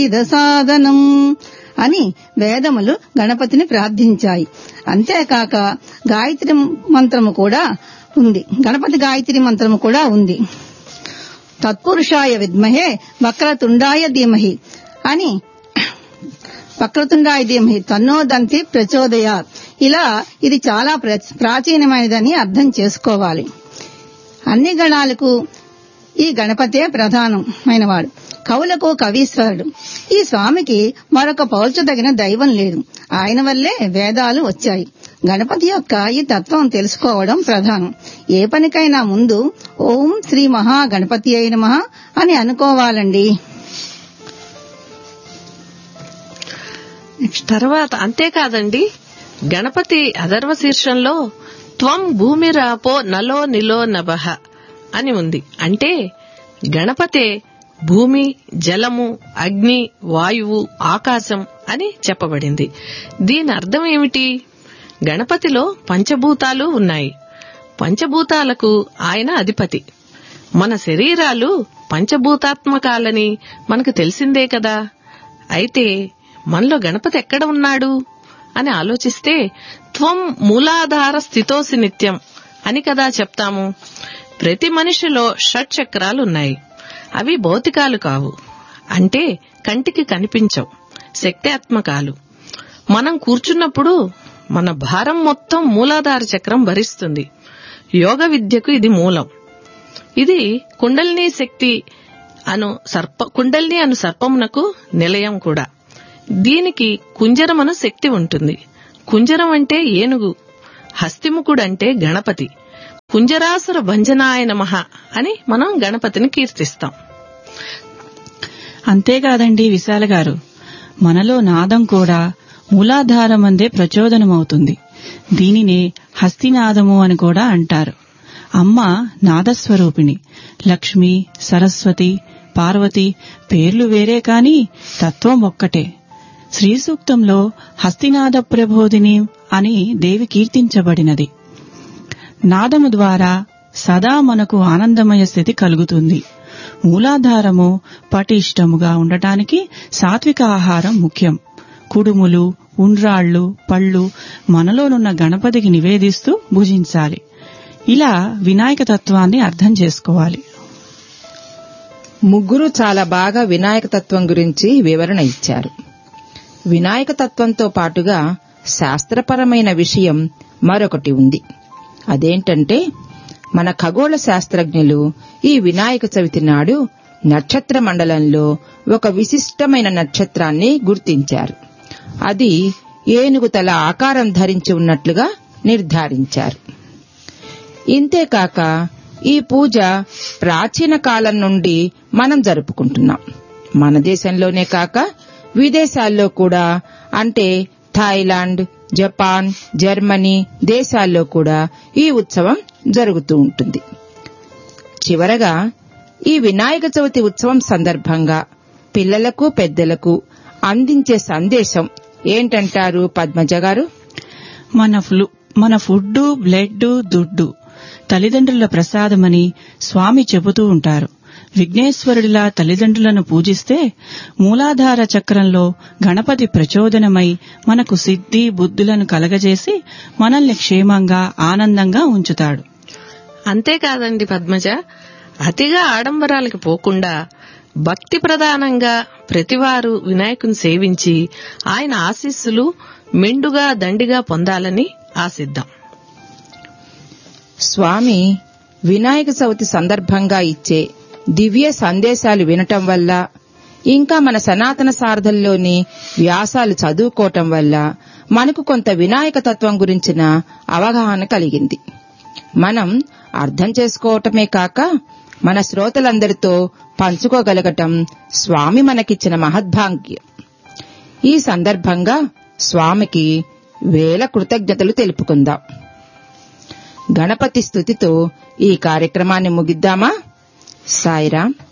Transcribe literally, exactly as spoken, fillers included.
సాధనం అని వేదములు గణపతిని ప్రార్థించాయి. అంతేకాక గాయత్రి మంత్రము కూడా ఉంది. గణపతి గాయత్రి మంత్రము కూడా ఉంది. తత్పురుషాయ విద్మహే వక్రతుండాయ ధీమహి అని వక్రతుండాయ ధీమహి తన్నోదంతి ప్రచోదయాత్. ఇలా ఇది చాలా ప్రాచీనమైనదని అర్థం చేసుకోవాలి. అన్ని గణాలకు ఈ గణపతే ప్రధానమైనవాడు. కవులకు కవీశ్వరుడు. ఈ స్వామికి మరొక పోల్చదగిన దైవం లేదు. ఆయన వల్లే వేదాలు వచ్చాయి. గణపతి యొక్క ఈ తత్వం తెలుసుకోవడం ప్రధానం. ఏ పనికైనా ముందు ఓం శ్రీ మహా గణపతి అయిన మహా అని అనుకోవాలండి. తర్వాత అంతేకాదండి, గణపతి అథర్వ శీర్షంలో త్వం భూమిరాపో నలో నిలో నభః అని ఉంది. అంటే గణపతే భూమి, జలము, అగ్ని, వాయువు, ఆకాశం అని చెప్పబడింది. దీని అర్థం ఏమిటి? గణపతిలో పంచభూతాలు ఉన్నాయి. పంచభూతాలకు ఆయన అధిపతి. మన శరీరాలు పంచభూతాత్మకాలని మనకు తెలిసిందే కదా. అయితే మనలో గణపతి ఎక్కడ ఉన్నాడు అని ఆలోచిస్తే త్వం మూలాధార స్థితోసి నిత్యం అని కదా చెప్తాము. ప్రతి మనిషిలో షట్ చక్రాలున్నాయి. అవి భౌతికాలు కావు, అంటే కంటికి కనిపించవు, శక్త్యాత్మకాలు. మనం కూర్చున్నప్పుడు మన భారం మొత్తం మూలాధార చక్రం భరిస్తుంది. యోగ విద్యకు ఇది మూలం. ఇది కుండలిని శక్తి అను సర్ప కుండలిని అను సర్పమునకు నిలయం కూడా. దీనికి కుంజరమను శక్తి ఉంటుంది. కుంజరం అంటే ఏనుగు, హస్తిముఖుడంటే గణపతి. కుంజరాసుర భంజనాయ నమః అని మనం గణపతిని కీర్తిస్తాం. అంతేకాదండి విశాల గారు, మనలో నాదం కూడా మూలాధారమందే ప్రచోదనమవుతుంది. దీనినే హస్తినాదము అని కూడా అంటారు. అమ్మ నాదస్వరూపిణి. లక్ష్మి, సరస్వతి, పార్వతి పేర్లు వేరే కాని తత్వం ఒక్కటే. శ్రీ సూక్తంలో హస్తినాద ప్రబోధిని అని దేవి కీర్తించబడినది. నాదము ద్వారా సదా మనకు ఆనందమయ స్థితి కలుగుతుంది. మూలాధారము పటిష్టముగా ఉండటానికి సాత్విక ఆహారం ముఖ్యం. కుడుములు, ఉండ్రాళ్లు, పళ్లు మనలోనున్న గణపతికి నివేదిస్తూ భుజించాలి. ఇలా వినాయక తత్వాన్ని అర్థం చేసుకోవాలి. ముగ్గురు చాలా బాగా వినాయక తత్వం గురించి వివరణ ఇచ్చారు. వినాయక తత్వంతో పాటుగా శాస్త్రపరమైన విషయం మరొకటి ఉంది. అదేంటంటే మన ఖగోళ శాస్త్రజ్ఞులు ఈ వినాయక చవితి నాడు నక్షత్ర మండలంలో ఒక విశిష్టమైన నక్షత్రాన్ని గుర్తించారు. అది ఏనుగు తల ఆకారం ధరించి ఉన్నట్లుగా నిర్ధారించారు. ఇంతేకాక ఈ పూజ ప్రాచీన కాలం నుండి మనం జరుపుకుంటున్నాం. మన దేశంలోనే కాక విదేశాల్లో కూడా, అంటే థాయిలాండ్, జపాన్, జర్మనీ దేశాల్లో కూడా ఈ ఉత్సవం జరుగుతూ ఉంటుంది. చివరగా ఈ వినాయక చవితి ఉత్సవం సందర్భంగా పిల్లలకు పెద్దలకు అందించే సందేశం ఏంటంటారు పద్మజ గారు? మన ఫ్లు మన ఫుడ్డు, బ్లడ్, దుడ్డు తల్లిదండ్రుల ప్రసాదమని స్వామి చెబుతూ ఉంటారు. విఘ్నేశ్వరుడిలా తల్లిదండ్రులను పూజిస్తే మూలాధార చక్రంలో గణపతి ప్రచోదనమై మనకు సిద్ధి బుద్ధులను కలగజేసి మనల్ని క్షేమంగా ఆనందంగా ఉంచుతాడు. అంతేకాదండి పద్మజ, అతిగా ఆడంబరాలకు పోకుండా భక్తి ప్రధానంగా ప్రతివారు వినాయకుని సేవించి ఆయన ఆశీస్సులు మెండుగా దండిగా పొందాలని ఆశిద్దాం. స్వామి వినాయక చవితి సందర్భంగా ఇచ్చే దివ్య సందేశాలు వినటం వల్ల, ఇంకా మన సనాతన సారథంలోని వ్యాసాలు చదువుకోవటం వల్ల మనకు కొంత వినాయక తత్వం గురించిన అవగాహన కలిగింది. మనం అర్థం చేసుకోవటమే కాక మన శ్రోతలందరితో పంచుకోగలగటం స్వామి మనకిచ్చిన మహద్భాగ్యం. ఈ సందర్భంగా స్వామికి వేల కృతజ్ఞతలు తెలుపుకుందాం. గణపతి స్తుతితో ఈ కార్యక్రమాన్ని ముగిద్దామా? సాయిరాం.